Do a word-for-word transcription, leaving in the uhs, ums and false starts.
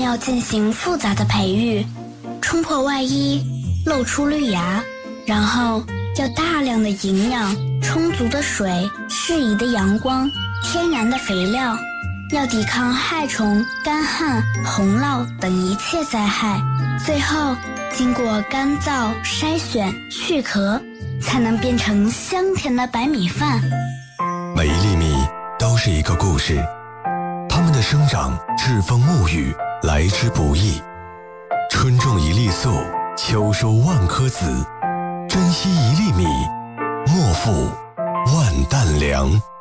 要进行复杂的培育，冲破外衣，露出绿芽，然后要大量的营养、充足的水、适宜的阳光、天然的肥料，要抵抗害虫、干旱、洪涝等一切灾害，最后经过干燥、筛选、去壳，才能变成香甜的白米饭。 每一粒米都是一个故事，它们的生长栉风沐雨，来之不易。春种一粒粟，秋收万颗子，珍惜一粒米，莫负万担粮。